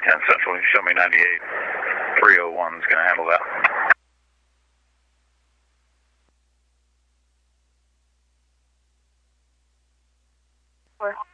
10 Central. Show me 98. 301 is going to handle that. Four.